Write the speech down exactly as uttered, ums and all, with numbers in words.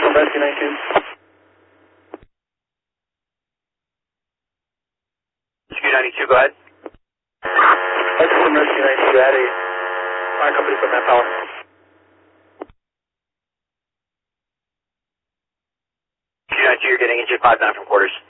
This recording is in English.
from Rescue ninety-two. Rescue ninety-two, go ahead. Rescue from Rescue ninety-two, add a fire company from that power. Rescue ninety-two, you're getting engine five nine from quarters.